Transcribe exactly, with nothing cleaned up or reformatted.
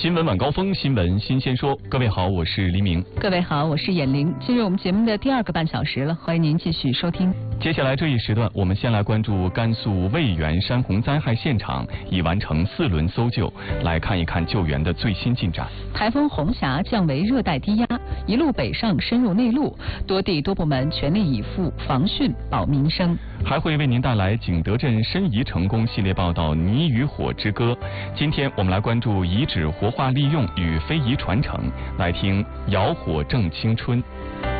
新闻晚高峰，新闻新鲜说。各位好，我是黎明。 各位好，我是闫玲。进入我们节目的第二个半小时了，欢迎您继续收听。 接下来这一时段，我们先来关注甘肃渭源山洪灾害现场已完成四轮搜救，来看一看救援的最新进展。 台风红霞降为热带低压，一路北上深入内陆，多地多部门全力以赴防汛保民生。 还会为您带来景德镇申遗成功系列报道《泥与火之歌》。今天我们来关注遗址活化利用与非遗传承，来听《窑火正青春》。